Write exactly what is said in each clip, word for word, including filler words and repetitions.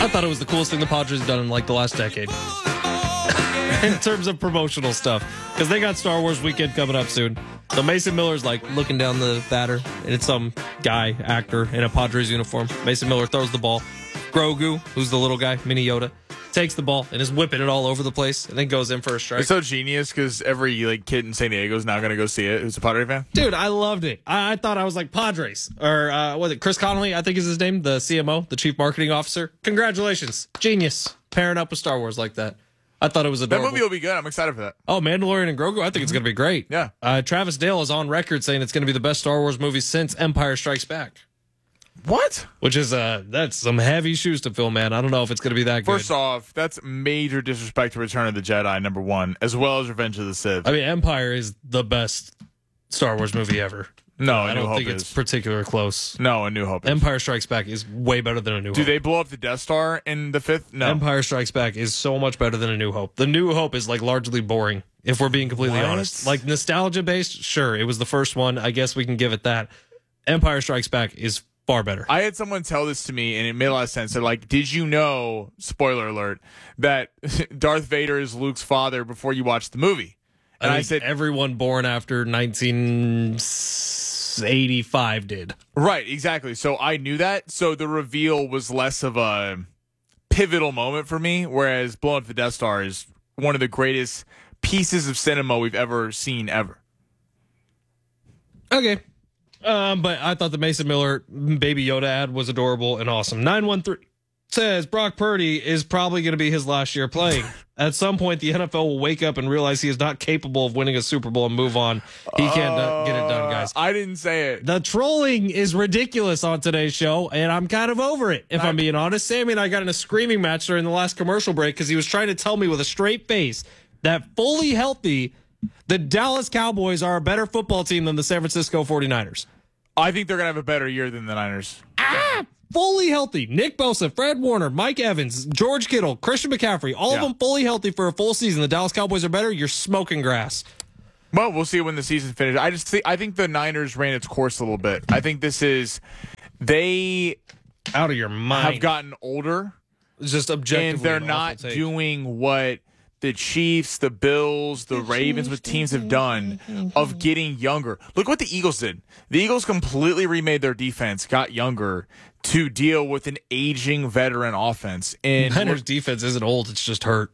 I thought it was the coolest thing the Padres have done in like the last decade. In terms of promotional stuff. Because they got Star Wars weekend coming up soon. So Mason Miller's like looking down the batter, and it's some guy, actor, in a Padres uniform. Mason Miller throws the ball. Grogu, who's the little guy, Mini Yoda, takes the ball and is whipping it all over the place, and then goes in for a strike. It's so genius because every like kid in San Diego is now going to go see it who's a Padre fan. Dude, I loved it. I, I thought I was like Padres. Or, uh, what was it, Chris Connolly, I think is his name, the C M O, the Chief Marketing Officer. Congratulations. Genius. Pairing up with Star Wars like that. I thought it was adorable. That movie will be good. I'm excited for that. Oh, Mandalorian and Grogu, I think it's going to be great. Yeah. Uh, Travis Dale is on record saying it's going to be the best Star Wars movie since Empire Strikes Back. What? Which is, uh, that's some heavy shoes to fill, man. I don't know if it's going to be that good. First off, that's major disrespect to Return of the Jedi, number one, as well as Revenge of the Sith. I mean, Empire is the best Star Wars movie ever. No, I A New don't Hope think is. it's particularly close. No, A New Hope is. Empire Strikes Back is way better than A New Do Hope. they blow up the Death Star in the fifth? No. Empire Strikes Back is so much better than A New Hope. The New Hope is like largely boring, if we're being completely What? honest. Like nostalgia based, sure, it was the first one. I guess we can give it that. Empire Strikes Back is far better. I had someone tell this to me, and it made a lot of sense. They're like, did you know, spoiler alert, that Darth Vader is Luke's father before you watched the movie? And I, I, think said, everyone born after nineteen eighty-five did. right, exactly. So I knew that. So the reveal was less of a pivotal moment for me, whereas blowing up the Death Star is one of the greatest pieces of cinema we've ever seen ever. Okay. Um, but I thought the Mason Miller Baby Yoda ad was adorable and awesome. nine one three says Brock Purdy is probably going to be his last year playing. At some point, the N F L will wake up and realize he is not capable of winning a Super Bowl and move on. He can't uh, get it done, guys. I didn't say it. The trolling is ridiculous on today's show, and I'm kind of over it, if I'm being honest. Sammy and I got in a screaming match during the last commercial break because he was trying to tell me with a straight face that fully healthy, the Dallas Cowboys are a better football team than the San Francisco forty-niners. I think they're going to have a better year than the Niners. Ah! Fully healthy. Nick Bosa, Fred Warner, Mike Evans, George Kittle, Christian McCaffrey, all Yeah. of them fully healthy for a full season. The Dallas Cowboys are better. You're smoking grass. Well, we'll see when the season finishes. I just think I think the Niners ran its course a little bit. I think this is they Out of your mind. have gotten older It's just objectively and they're an not awful take. doing what the Chiefs, the Bills, the Ravens, what teams have done of getting younger. Look what the Eagles did. The Eagles completely remade their defense, got younger to deal with an aging veteran offense. And Niners defense isn't old. It's just hurt.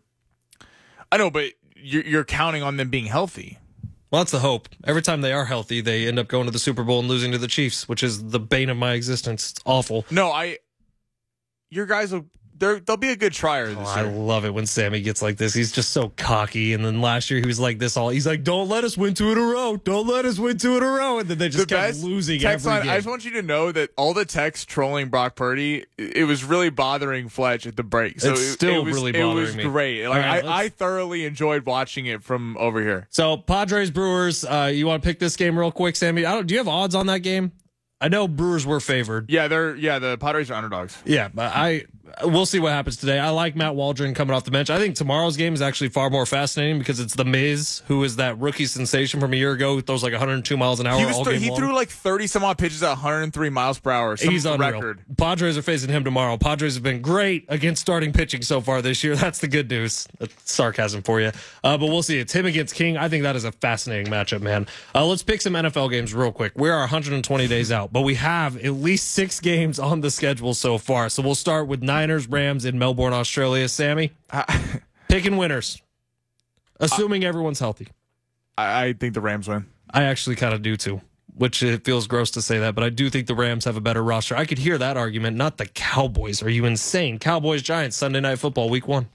I know, but you're, you're counting on them being healthy. Well, that's the hope. Every time they are healthy, they end up going to the Super Bowl and losing to the Chiefs, which is the bane of my existence. It's awful. No, I. Your guys will. They're, they'll be a good trier this Oh, I year. love it when Sammy gets like this. He's just so cocky. And then last year he was like this all. He's like, "Don't let us win two in a row. Don't let us win two in a row." And then they just The kept best losing text every line, game. I just want you to know that all the texts trolling Brock Purdy, it was really bothering Fletch at the break. So It's it, still it was, really It was bothering me. great. Like All right, I, let's- I thoroughly enjoyed watching it from over here. So Padres Brewers, uh, you want to pick this game real quick, Sammy? I don't, do you have odds on that game? I know Brewers were favored. Yeah, they're yeah the Padres are underdogs. Yeah, but I we'll see what happens today. I like Matt Waldron coming off the bench. I think tomorrow's game is actually far more fascinating because it's the Miz, who is that rookie sensation from a year ago, who throws like one hundred two miles an hour He was all th- game he long. threw like thirty some odd pitches at one hundred three miles per hour. Some He's unreal. record. Padres are facing him tomorrow. Padres have been great against starting pitching so far this year. That's the good news. That's sarcasm for you. Uh, but we'll see. It's him against King. I think that is a fascinating matchup, man. Uh, let's pick some N F L games real quick. We are one hundred twenty days out, but we have at least six games on the schedule so far. So we'll start with Niners, Rams in Melbourne, Australia. Sammy, picking winners, assuming everyone's healthy. I, I think the Rams win. I actually kind of do too, which it feels gross to say that, but I do think the Rams have a better roster. I could hear that argument, not the Cowboys. Are you insane? Cowboys, Giants, Sunday Night Football, week one.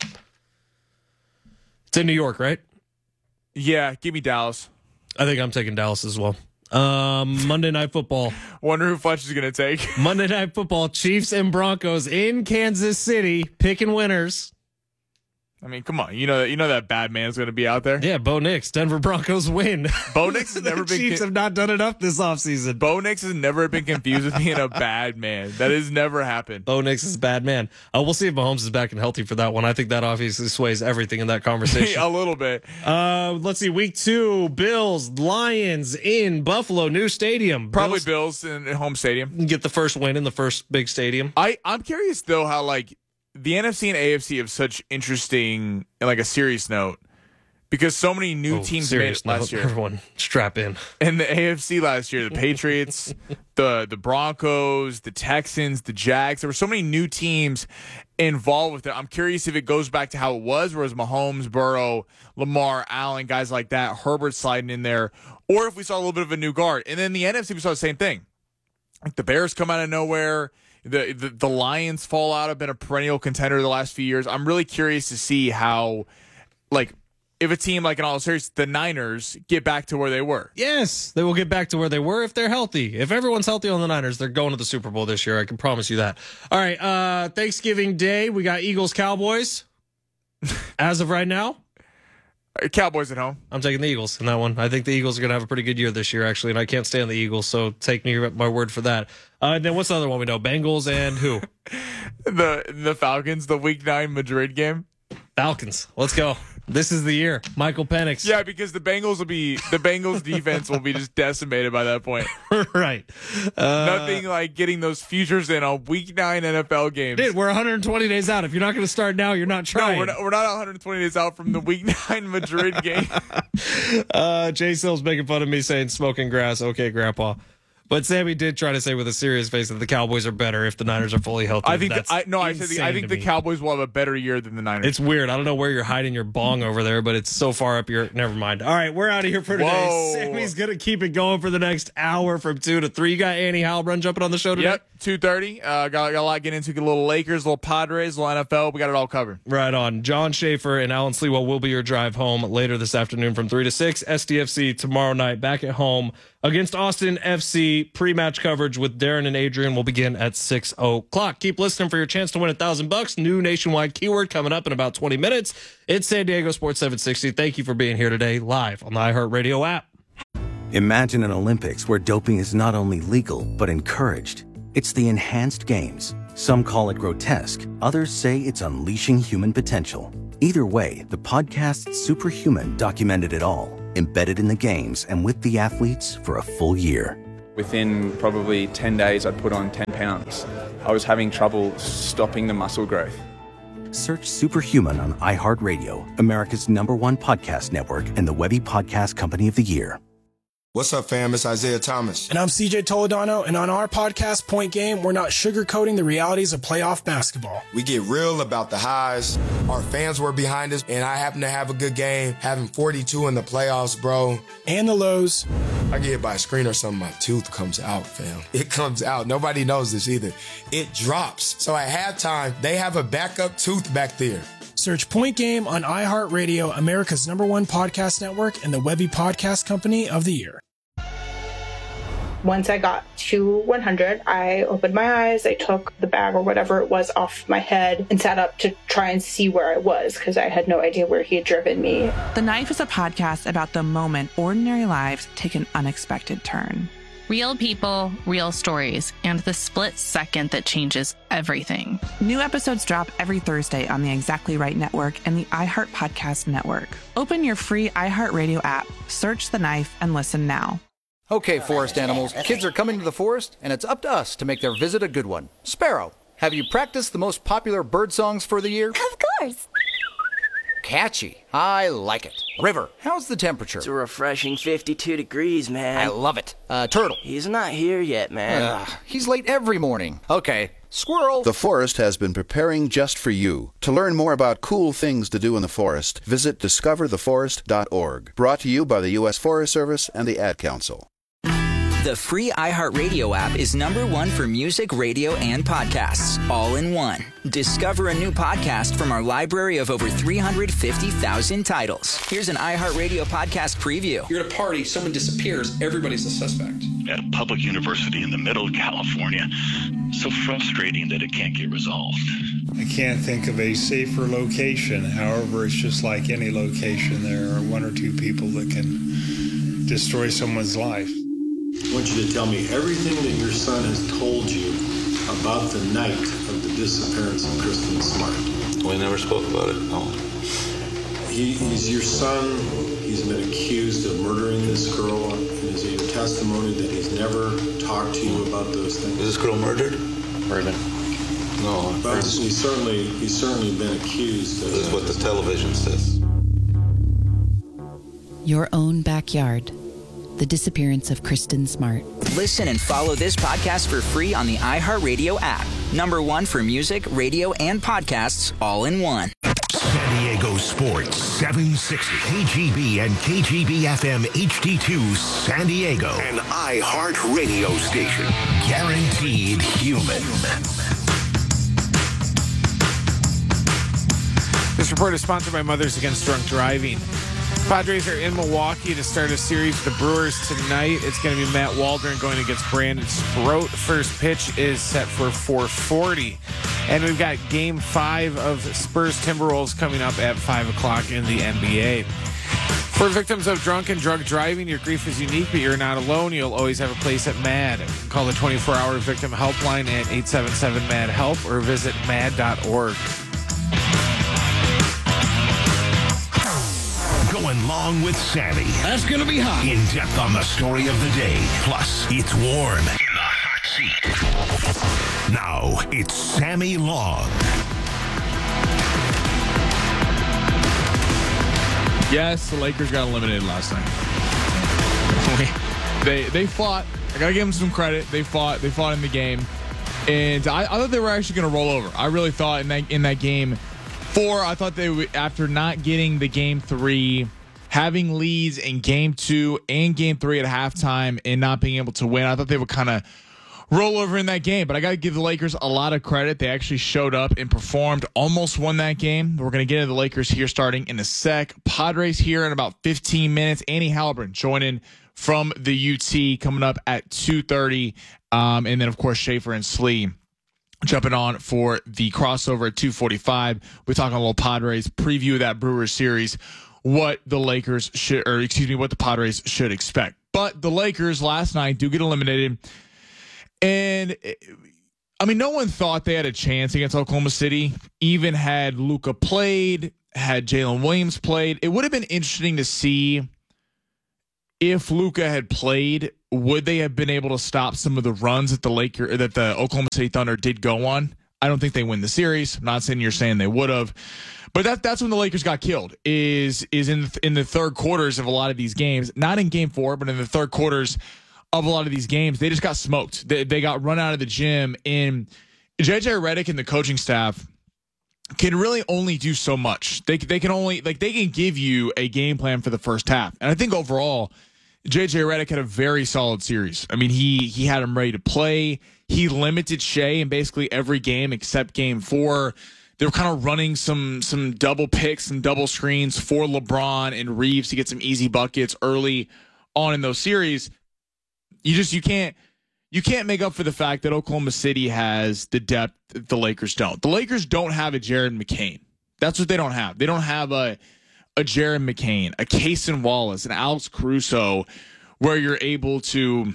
It's in New York, right? Yeah, give me Dallas. I think I'm taking Dallas as well. Um, Monday Night Football. Wonder who Fletch is going to take. Monday Night Football, Chiefs and Broncos in Kansas City, picking winners. I mean, come on. You know that you know that bad man's going to be out there. Yeah, Bo Nix, Denver Broncos win. Bo Nix has never the been. Chiefs have not done enough this offseason. Bo Nix has never been confused with being a bad man. That has never happened. Bo Nix is a bad man. Uh, we'll see if Mahomes is back and healthy for that one. I think that obviously sways everything in that conversation. A little bit. uh, let's see. Week two, Bills, Lions in Buffalo, new stadium. Probably Bills Bills in, in home stadium. get the first win in the first big stadium. I, I'm curious, though, how, like, the N F C and A F C have such interesting, and like a serious note, because so many new oh, teams made it last note, year. Everyone strap in. And the A F C last year, the Patriots, the the Broncos, the Texans, the Jags. There were so many new teams involved with it. I'm curious if it goes back to how it was, where it was Mahomes, Burrow, Lamar, Allen, guys like that, Herbert sliding in there, or if we saw a little bit of a new guard. And then the N F C, we saw the same thing. Like the Bears come out of nowhere. The, the the Lions fall out, have been a perennial contender the last few years. I'm really curious to see how, like, if a team like in all series, the Niners get back to where they were. Yes, they will get back to where they were if they're healthy. If everyone's healthy on the Niners, they're going to the Super Bowl this year. I can promise you that. All right, uh, Thanksgiving Day, we got Eagles Cowboys. As of right now, Cowboys at home. I'm taking the Eagles in that one. I think the Eagles are going to have a pretty good year this year, actually, and I can't stand the Eagles, so take me my word for that. Uh, and then what's the other one we know? Bengals and who? the the Falcons, the Week Nine Madrid game. Falcons. Let's go. This is the year. Michael Penix. Yeah, because the Bengals will be the Bengals defense will be just decimated by that point. Right. Uh, Nothing like getting those futures in on Week Nine N F L games. Dude, we're one hundred twenty days out. If you're not going to start now, you're not trying. No, we're not, we're not one hundred twenty days out from the Week Nine Madrid game. uh, Jay Sills making fun of me saying smoking grass. Okay, Grandpa. But Sammy did try to say with a serious face that the Cowboys are better if the Niners are fully healthy. I think That's the, I no, I said the, I think the me. Cowboys will have a better year than the Niners. It's weird. I don't know where you're hiding your bong over there, but it's so far up your. Never mind. All right, we're out of here for today. Whoa. Sammy's gonna keep it going for the next hour from two to three. You got Annie Halbrun jumping on the show today. Yep, two thirty. Uh, got, got a lot to get into. Get a little Lakers, a little Padres, a little N F L. We got it all covered. Right on. John Schaefer and Alan Sleewell will be your drive home later this afternoon from three to six. S D F C tomorrow night back at home against Austin F C. Pre-match coverage with Darren and Adrian will begin at six o'clock. Keep listening for your chance to win a thousand bucks. New nationwide keyword coming up in about twenty minutes. It's San Diego Sports seven sixty. Thank you for being here today, live on the iHeartRadio app. Imagine an Olympics where doping is not only legal, but encouraged. It's the Enhanced Games. Some call it grotesque. Others say it's unleashing human potential. Either way, the podcast Superhuman documented it all, embedded in the games and with the athletes for a full year. Within probably ten days, I'd put on ten pounds. I was having trouble stopping the muscle growth. Search Superhuman on iHeartRadio, America's number one podcast network and the Webby Podcast Company of the Year. What's up, fam? It's Isaiah Thomas. And I'm C J Toledano, and on our podcast, Point Game, we're not sugarcoating the realities of playoff basketball. We get real about the highs. Our fans were behind us, and I happen to have a good game, having forty-two in the playoffs, bro. And the lows. I get hit by a screen or something, my tooth comes out, fam. It comes out. Nobody knows this either. It drops. So at halftime, they have a backup tooth back there. Search Point Game on iHeartRadio, America's number one podcast network, and the Webby Podcast Company of the Year. Once I got to one hundred, I opened my eyes, I took the bag or whatever it was off my head and sat up to try and see where I was because I had no idea where he had driven me. The Knife is a podcast about the moment ordinary lives take an unexpected turn. Real people, real stories, and the split second that changes everything. New episodes drop every Thursday on the Exactly Right Network and the iHeart Podcast Network. Open your free iHeartRadio app, search The Knife, and listen now. Okay, forest animals, kids are coming to the forest, and it's up to us to make their visit a good one. Sparrow, have you practiced the most popular bird songs for the year? Of course. Catchy. I like it. River, how's the temperature? It's a refreshing fifty-two degrees, man. I love it. Uh, Turtle. He's not here yet, man. Uh, he's late every morning. Okay. Squirrel. The forest has been preparing just for you. To learn more about cool things to do in the forest, visit discover the forest dot org. Brought to you by the U S Forest Service and the Ad Council. The free iHeartRadio app is number one for music, radio, and podcasts, all in one. Discover a new podcast from our library of over three hundred fifty thousand titles. Here's an iHeartRadio podcast preview. You're at a party, someone disappears, everybody's a suspect. At a public university in the middle of California, so frustrating that it can't get resolved. I can't think of a safer location. However, it's just like any location. There are one or two people that can destroy someone's life. I want you to tell me everything that your son has told you about the night of the disappearance of Kristen Smart. We never spoke about it, no. He, he's your son. He's been accused of murdering this girl. And is it your testimony that he's never talked to you about those things? Is this girl murdered? Raven. No, But he's certainly he's certainly been accused. Of this is what the television says. Your own backyard. The disappearance of Kristen Smart. Listen and follow this podcast for free on the iHeartRadio app. Number one for music, radio, and podcasts all in one. San Diego Sports seven sixty K G B and K G B F M H D two San Diego. An iHeart radio station. Guaranteed human. This report is sponsored by Mothers Against Drunk Driving. Padres are in Milwaukee to start a series with the Brewers tonight. It's going to be Matt Waldron going against Brandon Sproat. First pitch is set for four forty. And we've got game five of Spurs Timberwolves coming up at five o'clock in the N B A. For victims of drunk and drug driving, your grief is unique, but you're not alone. You'll always have a place at MAD. Call the twenty-four hour victim helpline at eight seven seven M A D help or visit mad dot org. Going long with Sammy. That's going to be hot. In depth on the story of the day. Plus, it's warm in the hot seat. Now, it's Sammy Long. Yes, the Lakers got eliminated last night. they they fought. I gotta give them some credit. They fought. They fought in the game, and I, I thought they were actually going to roll over. I really thought in that in that game. Four, I thought they would, after not getting the game three, having leads in game two and game three at halftime and not being able to win, I thought they would kind of roll over in that game. But I got to give the Lakers a lot of credit. They actually showed up and performed, almost won that game. We're going to get into the Lakers here starting in a sec. Padres here in about fifteen minutes. Annie Halloran joining from the U T coming up at two thirty. Um, and then, of course, Schaefer and Slee jumping on for the crossover at two forty-five. We're talking a little Padres preview of that Brewers series, what the Lakers should, or excuse me, what the Padres should expect. But the Lakers last night do get eliminated. And I mean, no one thought they had a chance against Oklahoma City, even had Luka played, had Jalen Williams played. It would have been interesting to see if Luka had played, would they have been able to stop some of the runs that the Laker, that the Oklahoma City Thunder did go on? I don't think they win the series. I'm not saying you're saying they would have, but that that's when the Lakers got killed. Is is in the, in the third quarters of a lot of these games, not in Game Four, but in the third quarters of a lot of these games, they just got smoked. They they got run out of the gym. And J J Redick and the coaching staff can really only do so much. They they can only like they can give you a game plan for the first half, and I think overall, J J Redick had a very solid series. I mean, he he had him ready to play. He limited Shea in basically every game except game four. They were kind of running some some double picks, some double screens for LeBron and Reeves to get some easy buckets early on in those series. You just you can't you can't make up for the fact that Oklahoma City has the depth that the Lakers don't. The Lakers don't have a Jared McCain. That's what they don't have. They don't have a a Jared McCain, a Cason Wallace, an Alex Caruso, where you're able to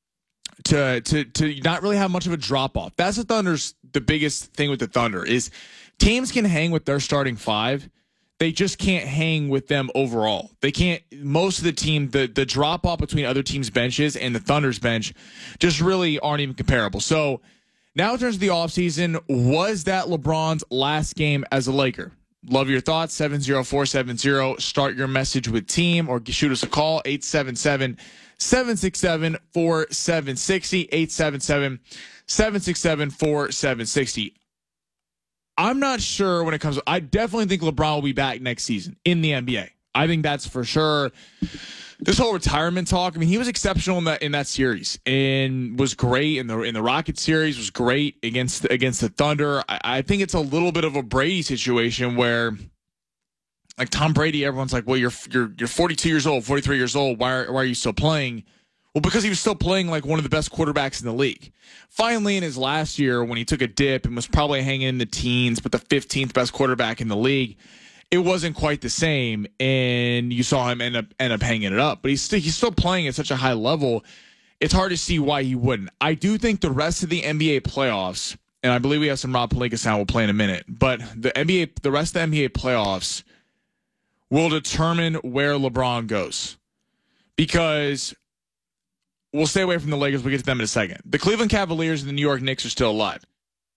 to to to not really have much of a drop off. That's the Thunder's the biggest thing with the Thunder is teams can hang with their starting five. They just can't hang with them overall. They can't. Most of the team, the the drop off between other teams' benches and the Thunder's bench, just really aren't even comparable. So now in terms of the offseason, was that LeBron's last game as a Laker? Love your thoughts. seven zero four seven zero. Start your message with team or shoot us a call. eight seven seven, seven six seven, four seven six zero. eight seven seven, seven six seven, four seven six zero. I'm not sure when it comes to, I definitely think LeBron will be back next season in the N B A. I think that's for sure. This whole retirement talk, I mean, he was exceptional in that in that series and was great in the in the Rockets series, was great against against the Thunder. I, I think it's a little bit of a Brady situation where, like Tom Brady, everyone's like, well, you're you're you're forty-two years old, forty-three years old. Why are, why are you still playing? Well, because he was still playing like one of the best quarterbacks in the league. Finally, in his last year, when he took a dip and was probably hanging in the teens, but the fifteenth best quarterback in the league, it wasn't quite the same, and you saw him end up end up hanging it up. But he's still he's still playing at such a high level. It's hard to see why he wouldn't. I do think the rest of the N B A playoffs, and I believe we have some Rob Pelinka sound we'll play in a minute, but the N B A, the rest of the N B A playoffs will determine where LeBron goes, because we'll stay away from the Lakers. We'll get to them in a second. The Cleveland Cavaliers and the New York Knicks are still alive.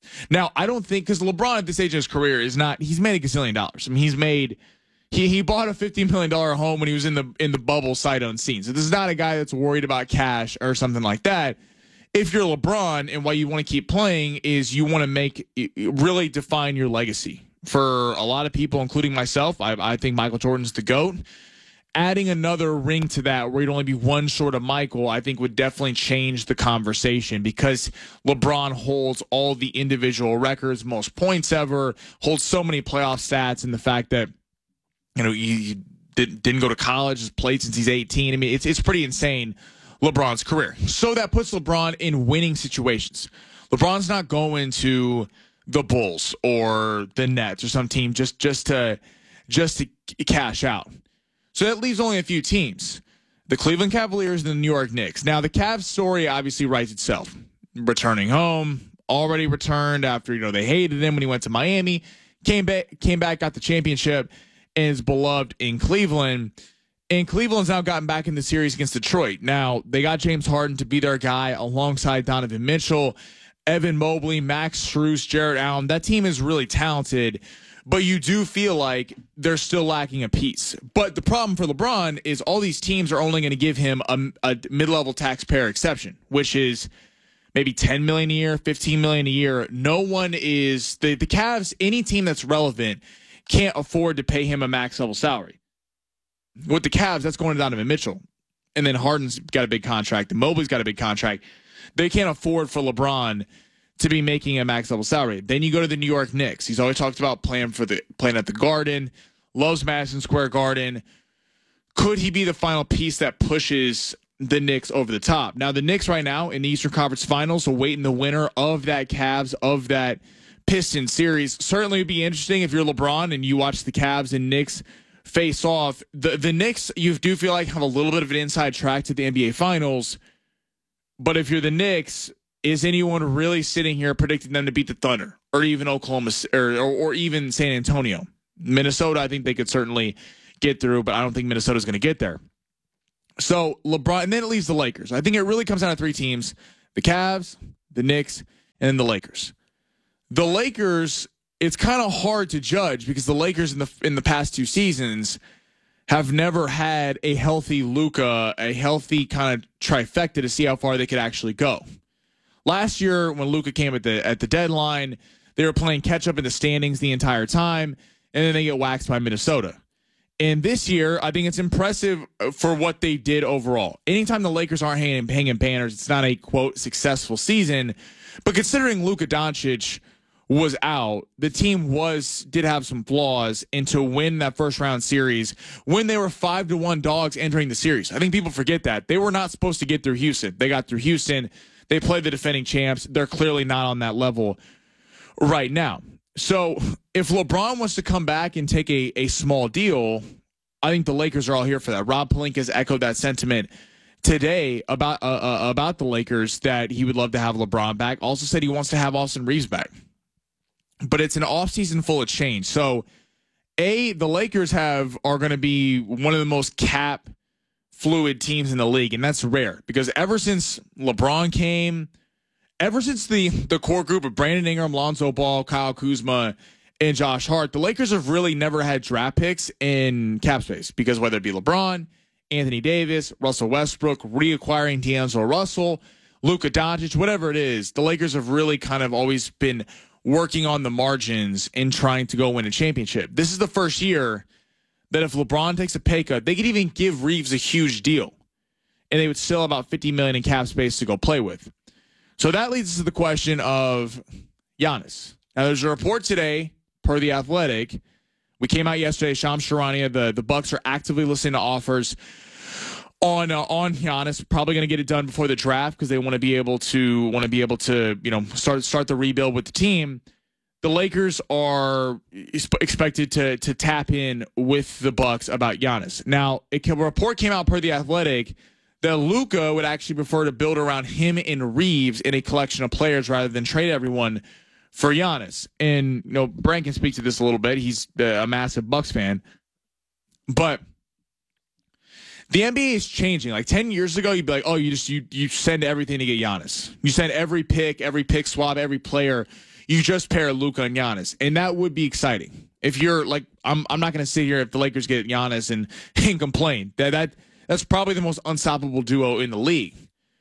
Now, I don't think, because LeBron at this age of his career is not, he's made a gazillion dollars. I mean, he's made, he he bought a fifteen million dollars home when he was in the in the bubble sight unseen. So this is not a guy that's worried about cash or something like that. If you're LeBron and why you want to keep playing is you want to make, really define your legacy. For a lot of people, including myself, I, I think Michael Jordan's the GOAT. Adding another ring to that where you'd only be one short of Michael, I think would definitely change the conversation because LeBron holds all the individual records, most points ever, holds so many playoff stats, and the fact that, you know, he, he did, didn't go to college, has played since he's eighteen. I mean, it's it's pretty insane, LeBron's career. So that puts LeBron in winning situations. LeBron's not going to the Bulls or the Nets or some team just just to just to cash out. So that leaves only a few teams. The Cleveland Cavaliers and the New York Knicks. Now, the Cavs story obviously writes itself. Returning home, already returned after, you know, they hated him when he went to Miami, came back, came back, got the championship, and is beloved in Cleveland. And Cleveland's now gotten back in the series against Detroit. Now, they got James Harden to be their guy alongside Donovan Mitchell, Evan Mobley, Max Strus, Jarrett Allen. That team is really talented. But you do feel like they're still lacking a piece. But the problem for LeBron is all these teams are only going to give him a, a mid-level taxpayer exception, which is maybe ten million dollars a year, fifteen million dollars a year. No one is the, the Cavs, any team that's relevant, can't afford to pay him a max level salary. With the Cavs, that's going to Donovan Mitchell. And then Harden's got a big contract, and Mobley's got a big contract. They can't afford for LeBron to be making a max level salary. Then you go to the New York Knicks. He's always talked about playing for the playing at the Garden, loves Madison Square Garden. Could he be the final piece that pushes the Knicks over the top? Now, the Knicks right now in the Eastern Conference Finals, awaiting the winner of that Cavs, of that Pistons series. Certainly would be interesting if you're LeBron and you watch the Cavs and Knicks face off. The, the Knicks, you do feel like have a little bit of an inside track to the N B A Finals. But if you're the Knicks, is anyone really sitting here predicting them to beat the Thunder or even Oklahoma or, or, or even San Antonio? Minnesota, I think they could certainly get through, but I don't think Minnesota's going to get there. So LeBron, and then it leaves the Lakers. I think it really comes down to three teams: the Cavs, the Knicks, and then the Lakers. The Lakers, it's kind of hard to judge because the Lakers in the in the past two seasons have never had a healthy Luka, a healthy kind of trifecta to see how far they could actually go. Last year, when Luka came at the at the deadline, they were playing catch up in the standings the entire time, and then they get waxed by Minnesota. And this year, I think it's impressive for what they did overall. Anytime the Lakers aren't hanging, hanging banners, it's not a, quote, successful season. But considering Luka Doncic was out, the team was did have some flaws, and to win that first round series when they were five to one dogs entering the series. I think people forget that. They were not supposed to get through Houston. They got through Houston. They played the defending champs. They're clearly not on that level right now. So if LeBron wants to come back and take a, a small deal, I think the Lakers are all here for that. Rob Pelinka has echoed that sentiment today about uh, uh, about the Lakers, that he would love to have LeBron back. Also said he wants to have Austin Reeves back. But it's an offseason full of change. So, A, the Lakers have are going to be one of the most cap fluid teams in the league, and that's rare because ever since LeBron came, ever since the the core group of Brandon Ingram, Lonzo Ball, Kyle Kuzma, and Josh Hart, the Lakers have really never had draft picks in cap space because whether it be LeBron, Anthony Davis, Russell Westbrook, reacquiring D'Angelo Russell, Luka Doncic, whatever it is, the Lakers have really kind of always been working on the margins and trying to go win a championship. This is the first year that if LeBron takes a pay cut, they could even give Reeves a huge deal, and they would still have about fifty million dollars in cap space to go play with. So that leads us to the question of Giannis. Now, there's a report today, per The Athletic. We came out yesterday, Shams Charania, the, the Bucks are actively listening to offers on uh, on Giannis. Probably going to get it done before the draft because they want to be able to want to be able to you know start start the rebuild with the team. The Lakers are expected to to tap in with the Bucks about Giannis. Now, a report came out per The Athletic that Luka would actually prefer to build around him and Reeves in a collection of players rather than trade everyone for Giannis. And you know, Brent can speak to this a little bit. He's a massive Bucks fan, but the N B A is changing. Like ten years ago, you'd be like, oh, you just you you send everything to get Giannis. You send every pick, every pick swap, every player you just pair Luka and Giannis, and that would be exciting. If you're like, I'm I'm not going to sit here if the Lakers get Giannis and, and complain. That that that's probably the most unstoppable duo in the league.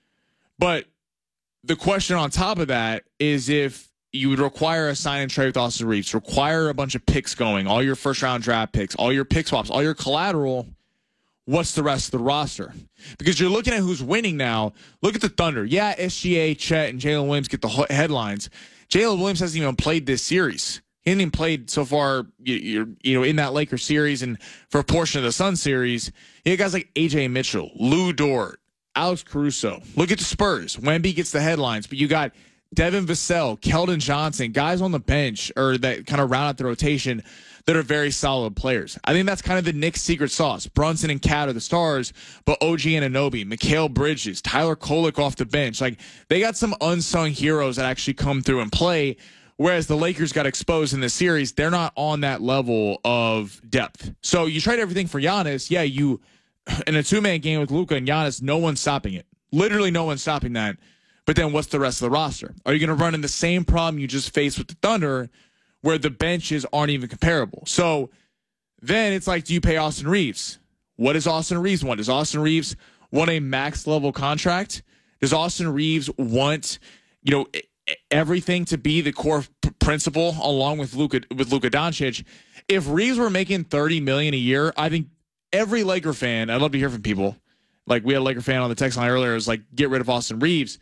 But the question on top of that is if you would require a sign and trade with Austin Reeves, require a bunch of picks going, all your first round draft picks, all your pick swaps, all your collateral, what's the rest of the roster? Because you're looking at who's winning now. Look at the Thunder. Yeah, S G A, Chet, and Jalen Williams get the headlines. Jalen Williams hasn't even played this series. He hasn't even played so far, you, you know, in that Lakers series and for a portion of the Sun series. You got guys like A J Mitchell, Lou Dort, Alex Caruso. Look at the Spurs. Wemby gets the headlines, but you got Devin Vassell, Keldon Johnson, guys on the bench or that kind of round out the rotation that are very solid players. I think that's kind of the Knicks' secret sauce. Brunson and Cat are the stars, but O G Anunoby, Mikal Bridges, Tyler Kolek off the bench. Like, they got some unsung heroes that actually come through and play, whereas the Lakers got exposed in this series. They're not on that level of depth. So you trade everything for Giannis. Yeah, you in a two-man game with Luka and Giannis, no one's stopping it. Literally no one's stopping that. But then what's the rest of the roster? Are you going to run in the same problem you just faced with the Thunder where the benches aren't even comparable? So then it's like, do you pay Austin Reeves? What does Austin Reeves want? Does Austin Reeves want a max level contract? Does Austin Reeves want, you know, everything to be the core p- principle along with Luka with Luka Doncic? If Reeves were making thirty million dollars a year, I think every Laker fan, I'd love to hear from people. Like, we had a Laker fan on the text line earlier, it was like, get rid of Austin Reeves.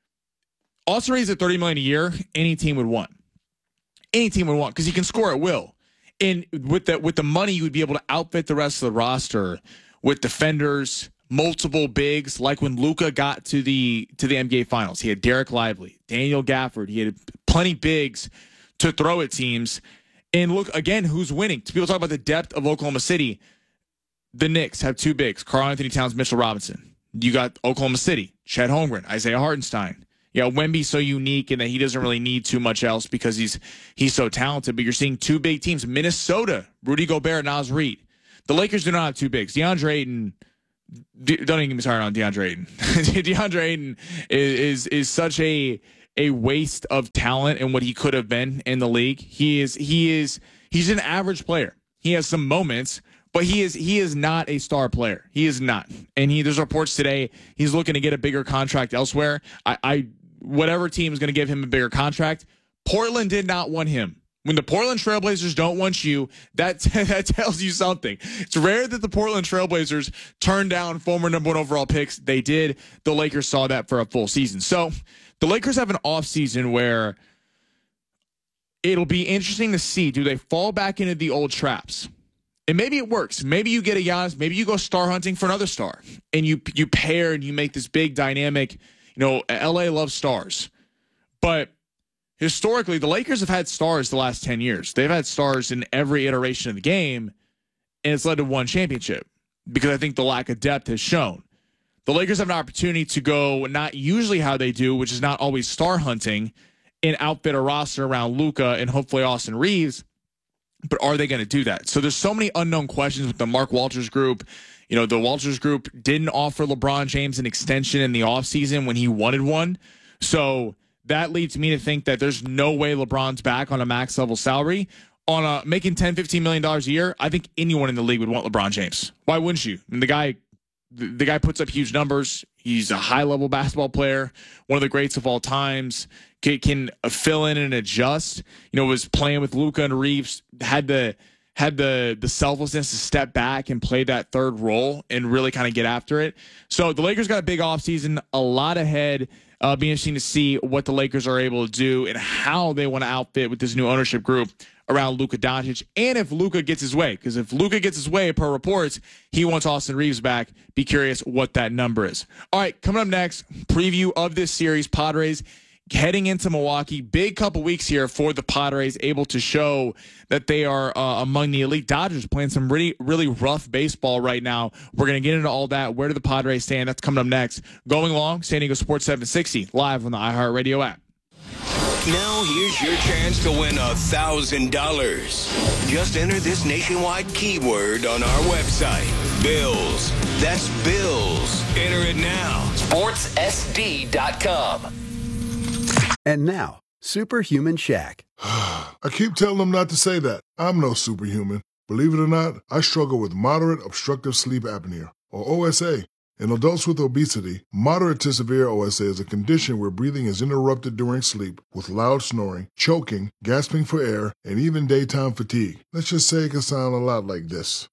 Austin Reeves at thirty million dollars a year, any team would want. Any team would want because he can score at will. And with the with the money, you would be able to outfit the rest of the roster with defenders, multiple bigs. Like when Luka got to the to the N B A Finals, he had Derek Lively, Daniel Gafford. He had plenty bigs to throw at teams. And look again, who's winning? People talk about the depth of Oklahoma City. The Knicks have two bigs: Karl-Anthony Towns, Mitchell Robinson. You got Oklahoma City, Chet Holmgren, Isaiah Hartenstein. Yeah, Wemby's so unique in that he doesn't really need too much else because he's he's so talented. But you're seeing two big teams. Minnesota, Rudy Gobert, Naz Reid. The Lakers do not have two bigs. DeAndre Ayton, de- don't even get me started on DeAndre Ayton. DeAndre Ayton is, is is such a a waste of talent and what he could have been in the league. He is he is he's an average player. He has some moments, but he is he is not a star player. He is not. And he there's reports today he's looking to get a bigger contract elsewhere. I, I whatever team is going to give him a bigger contract. Portland did not want him. When the Portland Trailblazers don't want you, that that tells you something. It's rare that the Portland Trailblazers turn down former number one overall picks. They did. The Lakers saw that for a full season. So the Lakers have an offseason where it'll be interesting to see, do they fall back into the old traps? And maybe it works. Maybe you get a Giannis. Maybe you go star hunting for another star. And you you pair and you make this big dynamic. You know, L A loves stars. But historically, the Lakers have had stars the last ten years. They've had stars in every iteration of the game, and it's led to one championship because I think the lack of depth has shown. The Lakers have an opportunity to go not usually how they do, which is not always star hunting, and outfit a roster around Luka and hopefully Austin Reeves. But are they going to do that? So there's so many unknown questions with the Mark Walters group. You know, the Walters group didn't offer LeBron James an extension in the offseason when he wanted one. So that leads me to think that there's no way LeBron's back on a max level salary. On a, making ten, fifteen million dollars a year, I think anyone in the league would want LeBron James. Why wouldn't you? I mean, the guy, the, the guy puts up huge numbers. He's a high level basketball player, one of the greats of all times. Can, can fill in and adjust. You know, was playing with Luka and Reeves, had the had the the selflessness to step back and play that third role and really kind of get after it. So the Lakers got a big offseason, a lot ahead. Uh, be interesting to see what the Lakers are able to do and how they want to outfit with this new ownership group around Luka Doncic, and if Luka gets his way. Because if Luka gets his way, per reports, he wants Austin Reeves back. Be curious what that number is. All right, coming up next, preview of this series, Padres heading into Milwaukee. Big couple weeks here for the Padres, able to show that they are uh, among the elite. Dodgers playing some really, really rough baseball right now. We're going to get into all that. Where do the Padres stand? That's coming up next. Going along, San Diego Sports seven sixty, live on the iHeartRadio app. Now here's your chance to win a thousand dollars. Just enter this nationwide keyword on our website. Bills. That's Bills. Enter it now. sports s d dot com. And now, Superhuman Shack. I keep telling them not to say that. I'm no superhuman. Believe it or not, I struggle with moderate obstructive sleep apnea, or O S A. In adults with obesity, moderate to severe O S A is a condition where breathing is interrupted during sleep with loud snoring, choking, gasping for air, and even daytime fatigue. Let's just say it can sound a lot like this.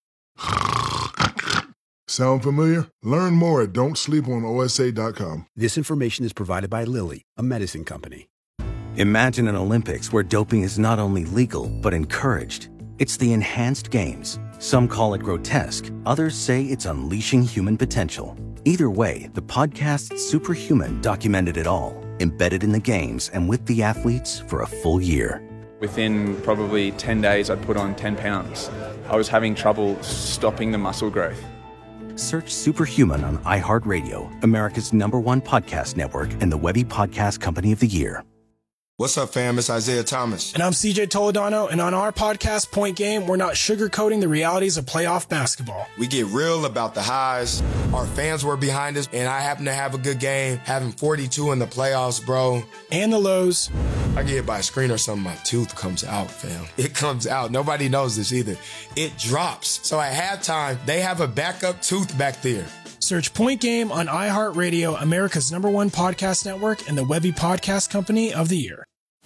Sound familiar? Learn more at don't sleep on O S A dot com. This information is provided by Lilly, a medicine company. Imagine an Olympics where doping is not only legal, but encouraged. It's the enhanced games. Some call it grotesque, others say it's unleashing human potential. Either way, the podcast Superhuman documented it all, embedded in the games and with the athletes for a full year. Within probably ten days, I'd put on ten pounds. I was having trouble stopping the muscle growth. Search Superhuman on iHeartRadio, America's number one podcast network and the Webby Podcast Company of the Year. What's up, fam? It's Isaiah Thomas. And I'm C J Toledano, and on our podcast, Point Game, we're not sugarcoating the realities of playoff basketball. We get real about the highs. Our fans were behind us, and I happen to have a good game, having forty-two in the playoffs, bro. And the lows. I get hit by a screen or something, my tooth comes out, fam. It comes out. Nobody knows this either. It drops. So at halftime, they have a backup tooth back there. Search Point Game on iHeartRadio, America's number one podcast network, and the Webby Podcast Company of the Year.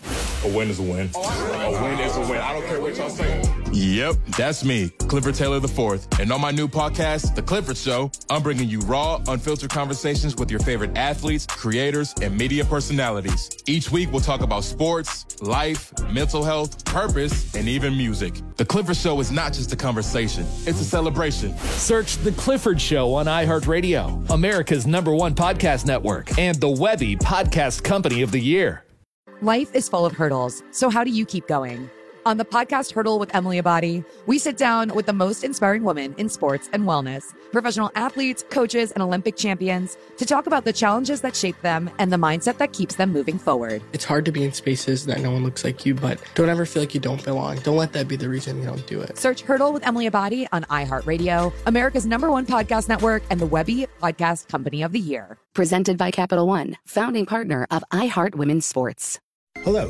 A win is a win. A win is a win. I don't care what y'all say. Yep, that's me, Clifford Taylor the fourth. And on my new podcast, The Clifford Show, I'm bringing you raw, unfiltered conversations with your favorite athletes, creators, and media personalities. Each week, we'll talk about sports, life, mental health, purpose, and even music. The Clifford Show is not just a conversation, it's a celebration. Search The Clifford Show on iHeartRadio, America's number one podcast network, and the Webby Podcast Company of the Year. Life is full of hurdles, so how do you keep going? On the podcast Hurdle with Emily Abadi, we sit down with the most inspiring women in sports and wellness, professional athletes, coaches, and Olympic champions to talk about the challenges that shape them and the mindset that keeps them moving forward. It's hard to be in spaces that no one looks like you, but don't ever feel like you don't belong. Don't let that be the reason you don't do it. Search Hurdle with Emily Abadi on iHeartRadio, America's number one podcast network, and the Webby Podcast Company of the Year. Presented by Capital One, founding partner of iHeart Women's Sports. Hello,